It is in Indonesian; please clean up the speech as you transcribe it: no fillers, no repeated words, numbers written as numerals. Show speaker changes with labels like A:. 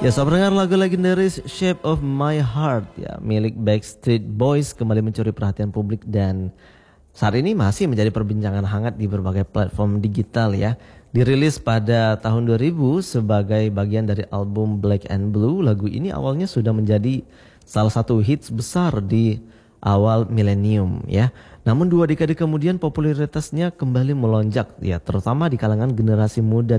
A: Ya, sahabat pendengar, lagu legendaris Shape of My Heart ya milik Backstreet Boys kembali mencuri perhatian publik dan saat ini masih menjadi perbincangan hangat di berbagai platform digital ya. Dirilis pada tahun 2000 sebagai bagian dari album Black and Blue, lagu ini awalnya sudah menjadi salah satu hits besar di awal milenium ya. Namun 2 dekade kemudian popularitasnya kembali melonjak ya, terutama di kalangan generasi muda